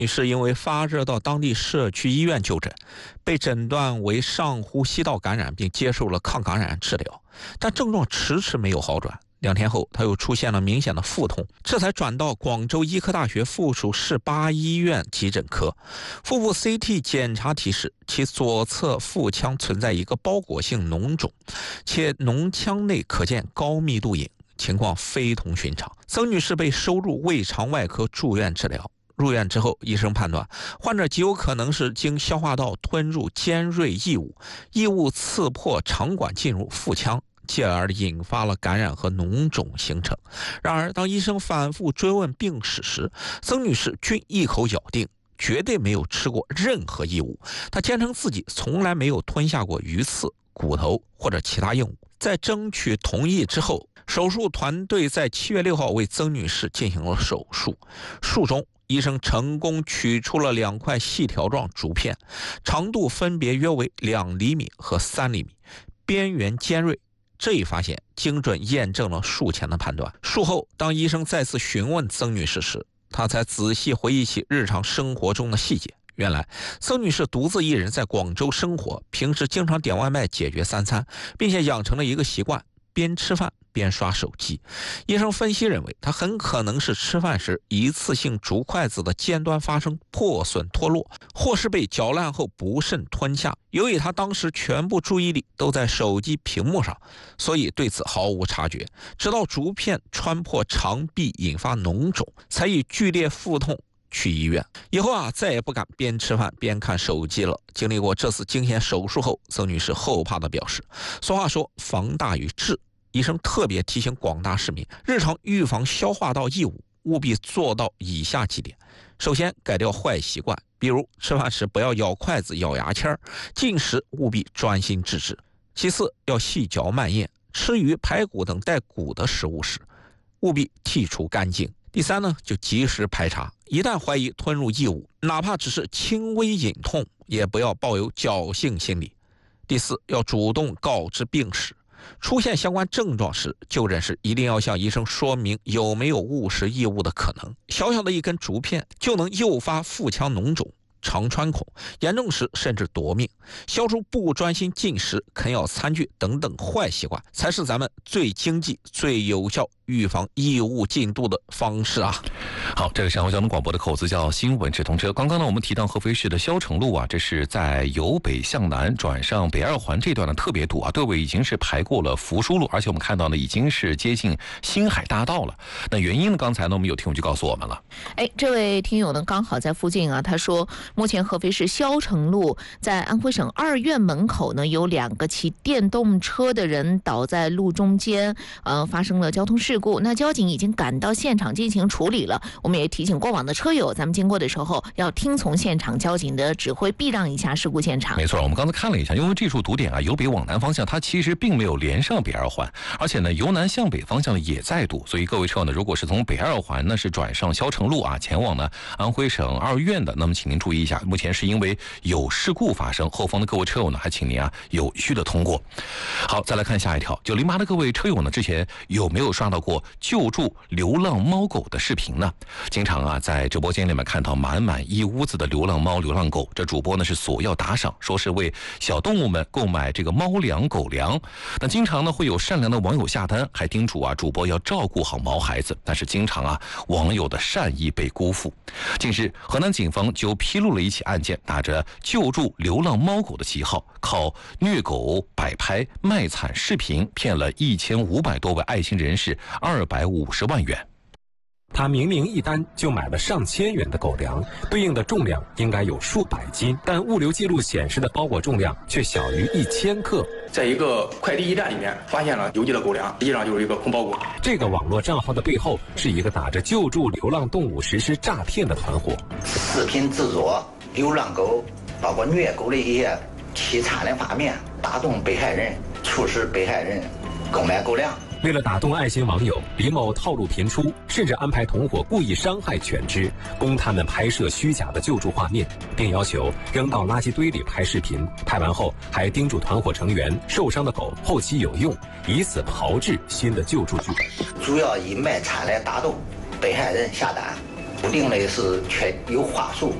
女士因为发热到当地社区医院就诊，被诊断为上呼吸道感染，并接受了抗感染治疗，但症状迟迟没有好转。2天后，她又出现了明显的腹痛，这才转到广州医科大学附属市8医院急诊科。腹部 CT 检查提示，其左侧腹腔存在一个包裹性脓肿，且脓腔内可见高密度影，情况非同寻常。曾女士被收入胃肠外科住院治疗。入院之后，医生判断患者极有可能是经消化道吞入尖锐异物，异物刺破肠管进入腹腔，继而引发了感染和脓肿形成。然而，当医生反复追问病史时，曾女士均一口咬定绝对没有吃过任何异物。她坚称自己从来没有吞下过鱼刺、骨头或者其他硬物。在争取同意之后，手术团队在7月6号为曾女士进行了手术。术中，医生成功取出了2块细条状竹片，长度分别约为2厘米和3厘米，边缘尖锐。这一发现精准验证了术前的判断。术后，当医生再次询问曾女士时，她才仔细回忆起日常生活中的细节。原来，曾女士独自一人在广州生活，平时经常点外卖解决3餐，并且养成了一个习惯，边吃饭边刷手机。医生分析认为，她很可能是吃饭时一次性竹筷子的尖端发生破损脱落，或是被嚼烂后不慎吞下。由于她当时全部注意力都在手机屏幕上，所以对此毫无察觉，直到竹片穿破肠壁引发脓肿，才以剧烈腹痛去医院。以后再也不敢边吃饭边看手机了。经历过这次惊险手术后，曾女士后怕地表示，俗话说防大于治，医生特别提醒广大市民，日常预防消化道异物务必做到以下几点。首先，改掉坏习惯，比如吃饭时不要咬筷子咬牙签，进食务必专心致志。其次，要细嚼慢咽，吃鱼排骨等带骨的食物时务必剔除干净。第三呢，就及时排查，一旦怀疑吞入异物，哪怕只是轻微隐痛，也不要抱有侥幸心理。第四，要主动告知病史，出现相关症状时，就诊时一定要向医生说明有没有误食异物的可能。小小的一根竹片就能诱发腹腔脓肿、肠穿孔，严重时甚至夺命。消除不专心进食、啃咬餐具等等坏习惯，才是咱们最经济、最有效预防异物进度的方式啊！ 好，这个上海交通广播的口子叫新闻直通车。刚刚呢，我们提到合肥市的肖城路这是在由北向南转上北2环这段呢特别堵队尾已经是排过了福书路，而且我们看到呢已经是接近新海大道了。那原因呢，刚才呢我们有听友就告诉我们了。 这位听友呢刚好在附近他说目前合肥市肖城路在安徽省2院门口呢有2个骑电动车的人倒在路中间，发生了交通事故。那交警已经赶到现场进行处理了。我们也提醒过往的车友，咱们经过的时候要听从现场交警的指挥，避让一下事故现场。 没错，我们刚才看了一下，因为这处堵点由北往南方向它其实并没有连上北2环，而且呢由南向北方向也在堵，所以各位车友呢，如果是从北2环呢是转上肖城路前往呢安徽省2院的，那么请您注意一下，目前是因为有事故发生，后方的各位车友呢还请您有序的通过。好，再来看下一条，就08的各位车友呢，之前有没有刷到过救助流浪猫狗的视频呢？经常在直播间里面看到满满一屋子的流浪猫流浪狗，这主播呢是索要打赏，说是为小动物们购买这个猫粮狗粮。那经常呢会有善良的网友下单，还叮嘱主播要照顾好毛孩子，但是经常网友的善意被辜负。近日河南警方就披露了一起案件，打着救助流浪猫狗的旗号，靠虐狗摆拍卖惨视频骗了1500多位爱心人士250万元。 他明明一单就买了上千元的狗粮，对应的重量应该有数百斤，但物流记录显示的包裹重量却小于1000克。 在一个快递驿站里面发现了邮寄的狗粮，实际上就是一个空包裹。 这个网络账号的背后是一个打着救助流浪动物实施诈骗的团伙。 视频制作流浪狗，包括虐狗的一些凄惨的画面，打动被害人，促使被害人购买狗粮。 为了打动爱心网友，李某套路频出，甚至安排同伙故意伤害犬只，供他们拍摄虚假的救助画面，并要求扔到垃圾堆里拍视频。拍完后，还叮嘱团伙成员受伤的狗后期有用，以此炮制新的救助剧本。 主要以卖惨来打动被害人下单， 固定的是有话术。